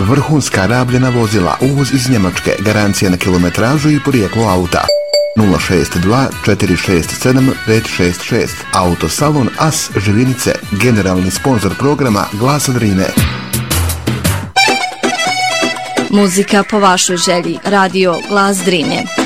vrhunska rabljena vozila, uvoz iz Njemačke, garancija na kilometražu i porijeklo auta. 062 467 566. Autosalon As Živinice, generalni sponzor programa Glasa Drine. Muzika po vašoj želji. Radio Glas Drine.